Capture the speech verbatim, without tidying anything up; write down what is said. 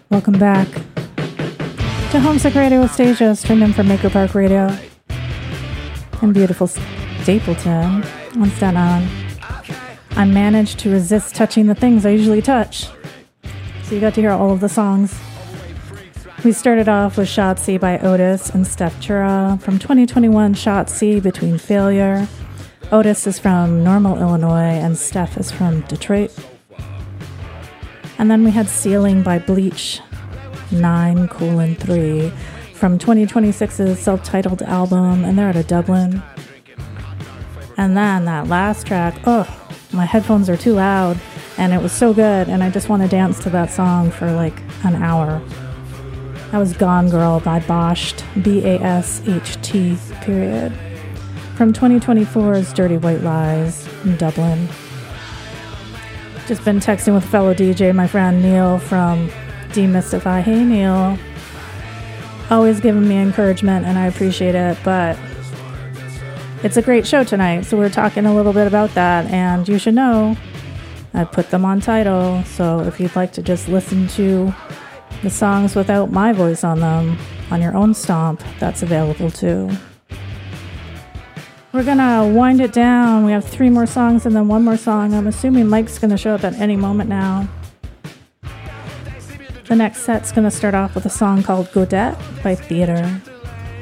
Welcome back to Homesick Radio with Stasia, streaming from Maker Park Radio in beautiful Stapleton on Staten Island. I managed to resist touching the things I usually touch, so you got to hear all of the songs. We started off with Shotzi by Otis and Steph Chura from twenty twenty-one Shotzi Between Failure. Otis is from Normal, Illinois, and Steph is from Detroit. And then we had Ceiling by Bleach, nine colon three, from twenty twenty-six's self-titled album, and they're out of Dublin. And then that last track, oh, my headphones are too loud, and it was so good, and I just want to dance to that song for like an hour. That was Gone Girl by Boshed, B A S H T, period, from twenty twenty-four's Dirty White Lies in Dublin. Just been texting with fellow D J, my friend Neil from Demystify. Hey Neil, always giving me encouragement and I appreciate it, but it's a great show tonight, so we're talking a little bit about that, and you should know I put them on Tidal, so if you'd like to just listen to the songs without my voice on them on your own stomp, that's available too. We're gonna wind it down. We have three more songs and then one more song. I'm assuming Mike's gonna show up at any moment now. The next set's gonna start off with a song called Godette by Theater.